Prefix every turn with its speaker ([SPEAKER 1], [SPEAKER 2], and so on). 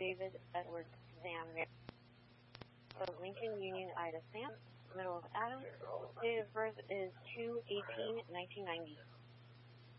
[SPEAKER 1] David Edward Zan, of Lincoln Union, Ida Sam, middle of Adam. Date of birth is 2/18/1990.